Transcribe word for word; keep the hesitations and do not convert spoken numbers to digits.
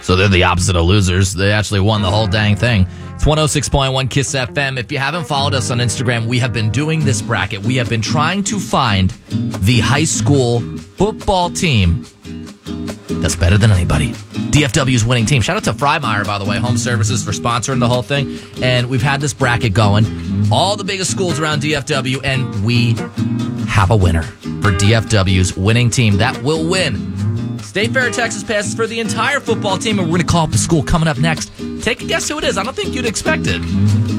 So they're the opposite of losers. They actually won the whole dang thing. It's one oh six point one KISS F M. If you haven't followed us on Instagram, we have been doing this bracket. We have been trying to find the high school football team that's better than anybody. D F W's winning team. Shout out to Freimeyer, by the way, Home Services, for sponsoring the whole thing. And we've had this bracket going. All the biggest schools around D F W, and we have a winner for D F W's winning team that will win State Fair of Texas passes for the entire football team, and we're going to call up the school coming up next. Take a guess who it is. I don't think you'd expect it.